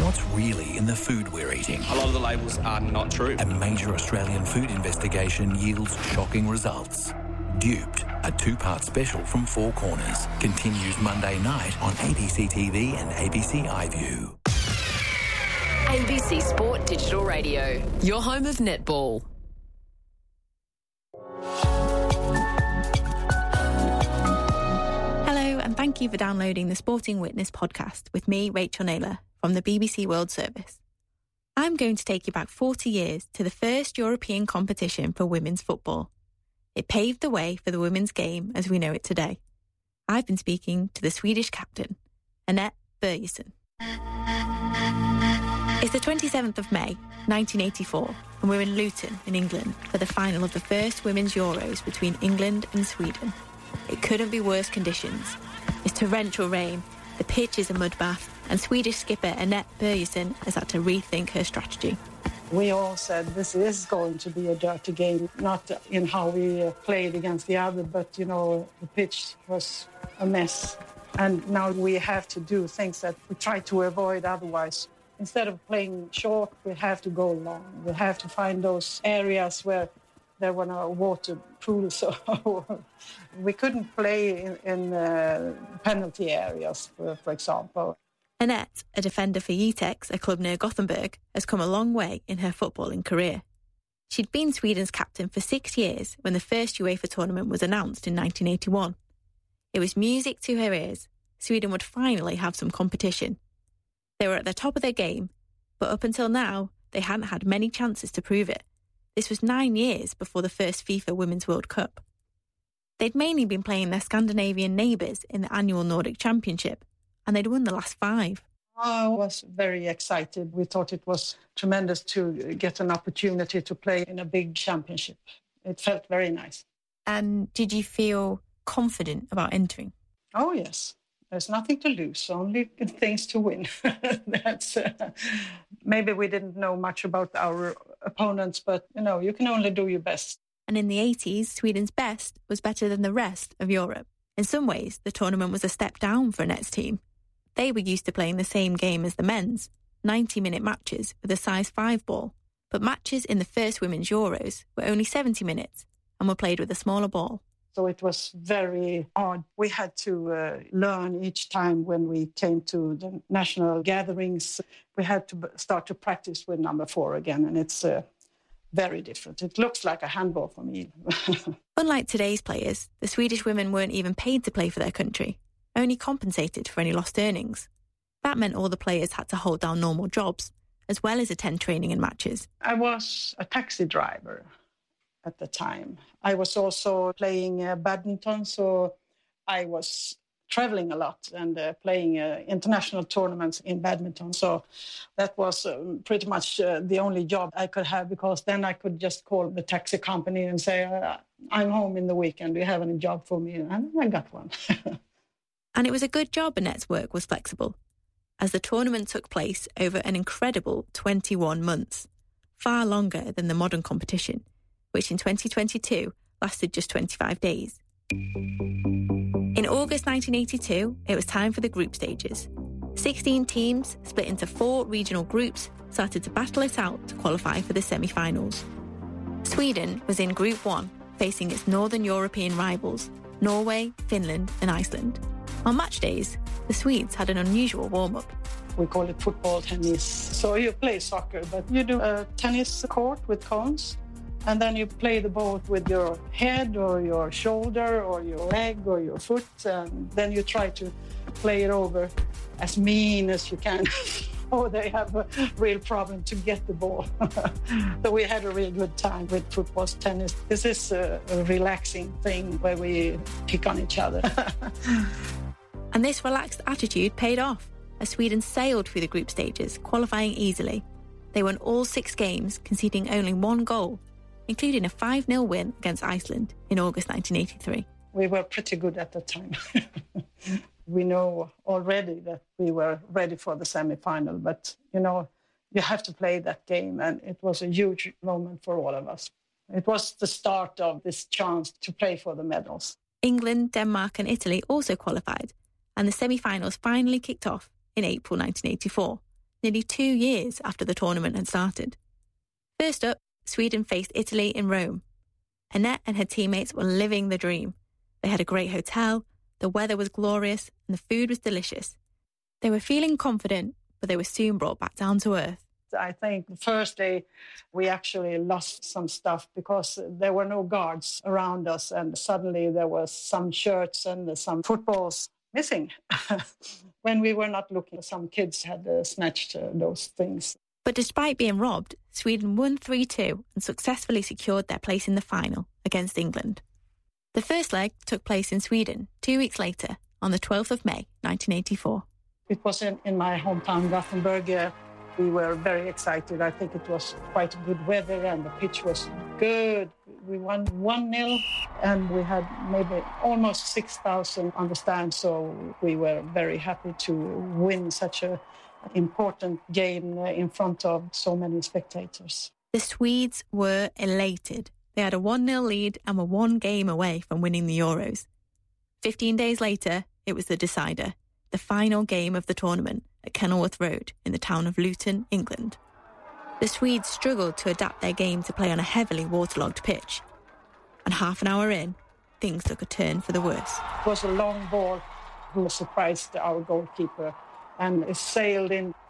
what's really in the food we're eating. A lot of the labels are not true. A major Australian food investigation yields shocking results. Duped, a two-part special from Four Corners, continues Monday night on ABC TV and ABC iView. ABC Sport Digital Radio, your home of netball. Hello, and thank you for downloading the Sporting Witness podcast with me, Rachel Naylor, from the BBC World Service. I'm going to take you back 40 years to the first European competition for women's football. It paved the way for the women's game as we know it today. I've been speaking to the Swedish captain, Anette Börjesson. It's the 27th of May, 1984, and we're in Luton, in England, for the final of the first Women's Euros between England and Sweden. It couldn't be worse conditions. It's torrential rain, the pitch is a mud bath, and Swedish skipper Anette Börjesson has had to rethink her strategy. We all said this is going to be a dirty game, not in how we played against the other, but, you know, the pitch was a mess. And now we have to do things that we try to avoid otherwise. Instead of playing short, we have to go long. We have to find those areas where there were no water pools. So we couldn't play in penalty areas, for example. Anette, a defender for Jitex, a club near Gothenburg, has come a long way in her footballing career. She'd been Sweden's captain for 6 years when the first UEFA tournament was announced in 1981. It was music to her ears. Sweden would finally have some competition. They were at the top of their game, but up until now, they hadn't had many chances to prove it. This was 9 years before the first FIFA Women's World Cup. They'd mainly been playing their Scandinavian neighbours in the annual Nordic Championship, and they'd won the last 5. I was very excited. We thought it was tremendous to get an opportunity to play in a big championship. It felt very nice. And did you feel confident about entering? Oh, yes. There's nothing to lose, only things to win. That's maybe we didn't know much about our opponents, but, you know, you can only do your best. And in the 80s, Sweden's best was better than the rest of Europe. In some ways, the tournament was a step down for Anette's team. They were used to playing the same game as the men's, 90-minute matches with a size 5 ball. But matches in the first Women's Euros were only 70 minutes and were played with a smaller ball. So it was very hard. We had to learn each time when we came to the national gatherings. We had to start to practice with number 4 again, and it's very different. It looks like a handball for me. Unlike today's players, the Swedish women weren't even paid to play for their country, only compensated for any lost earnings. That meant all the players had to hold down normal jobs, as well as attend training and matches. I was a taxi driver at the time. I was also playing badminton, so I was traveling a lot and playing international tournaments in badminton. So that was pretty much the only job I could have, because then I could just call the taxi company and say, I'm home in the weekend, do you have any job for me? And I got one. And it was a good job Anette's work was flexible, as the tournament took place over an incredible 21 months, far longer than the modern competition, which in 2022 lasted just 25 days. In August 1982, it was time for the group stages. 16 teams, split into 4 regional groups, started to battle it out to qualify for the semi-finals. Sweden was in Group 1, facing its Northern European rivals, Norway, Finland and Iceland. On match days, the Swedes had an unusual warm-up. We call it football tennis. So you play soccer, but you do a tennis court with cones, and then you play the ball with your head or your shoulder or your leg or your foot, and then you try to play it over as mean as you can. Or they have a real problem to get the ball. So we had a really good time with football tennis. This is a relaxing thing where we pick on each other. And this relaxed attitude paid off, as Sweden sailed through the group stages, qualifying easily. They won all 6 games, conceding only 1 goal, including a 5-0 win against Iceland in August 1983. We were pretty good at the time. We know already that we were ready for the semi-final, but, you know, you have to play that game, and it was a huge moment for all of us. It was the start of this chance to play for the medals. England, Denmark and Italy also qualified, and the semi-finals finally kicked off in April 1984. nearly 2 years after the tournament had started. First up, Sweden faced Italy in Rome. Annette and her teammates were living the dream. They had a great hotel, the weather was glorious, and the food was delicious. They were feeling confident, but they were soon brought back down to earth. I think the first day we actually lost some stuff because there were no guards around us, and suddenly there was some shirts and some footballs missing. When we were not looking, some kids had snatched those things. But despite being robbed, Sweden won 3-2 and successfully secured their place in the final against England. The first leg took place in Sweden 2 weeks later, on the 12th of May, 1984. It was in my hometown, Gothenburg. We were very excited. I think it was quite good weather and the pitch was good. We won 1-0 and we had maybe almost 6,000 on the stand, so we were very happy to win such an important game in front of so many spectators. The Swedes were elated. They had a 1-0 lead and were one game away from winning the Euros. 15 days later, it was the decider, the final game of the tournament at Kenilworth Road in the town of Luton, England. The Swedes struggled to adapt their game to play on a heavily waterlogged pitch. And half an hour in, things took a turn for the worse. It was a long ball who surprised our goalkeeper and it sailed in